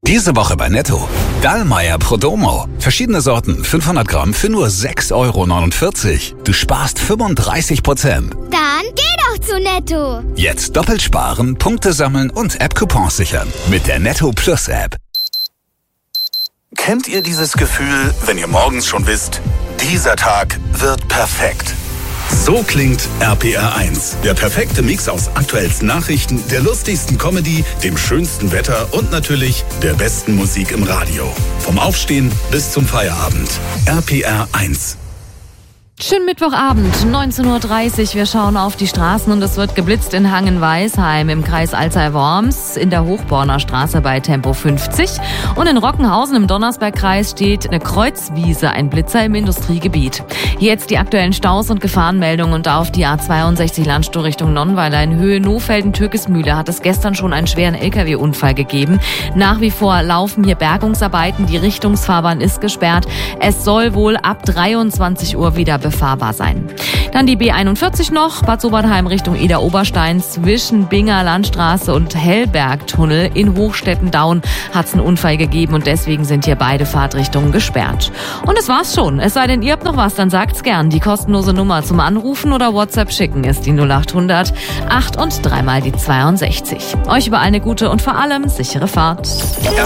Diese Woche bei Netto. Dallmayr Prodomo. Verschiedene Sorten, 500 Gramm für nur 6,49 €. Du sparst 35%. Dann geh doch zu Netto. Jetzt doppelt sparen, Punkte sammeln und App-Coupons sichern. Mit der Netto Plus App. Kennt ihr dieses Gefühl, wenn ihr morgens schon wisst, dieser Tag wird perfekt? So klingt RPR 1. Der perfekte Mix aus aktuellsten Nachrichten, der lustigsten Comedy, dem schönsten Wetter und natürlich der besten Musik im Radio. Vom Aufstehen bis zum Feierabend. RPR 1. Schönen Mittwochabend, 19:30 Uhr. Wir schauen auf die Straßen und es wird geblitzt in Hangen-Weisheim im Kreis Alzey-Worms, in der Hochborner Straße bei Tempo 50. Und in Rockenhausen im Donnersbergkreis steht eine Kreuzwiese, ein Blitzer im Industriegebiet. Jetzt die aktuellen Staus und Gefahrenmeldungen und auf die A62 Landstuhl Richtung Nonnweiler in Höhe Nohfelden-Türkesmühle hat es gestern schon einen schweren LKW-Unfall gegeben. Nach wie vor laufen hier Bergungsarbeiten, die Richtungsfahrbahn ist gesperrt. Es soll wohl ab 23 Uhr wieder befahrbar sein. Dann die B41 noch, Bad Sobernheim Richtung Ida-Oberstein zwischen Binger Landstraße und Hellbergtunnel in Hochstetten-Daun hat es einen Unfall gegeben und deswegen sind hier beide Fahrtrichtungen gesperrt. Und das war's schon. Es sei denn, ihr habt noch was, dann sagt's gern. Die kostenlose Nummer zum Anrufen oder WhatsApp schicken ist die 0800 8 und 3 mal die 62. Euch überall eine gute und vor allem sichere Fahrt.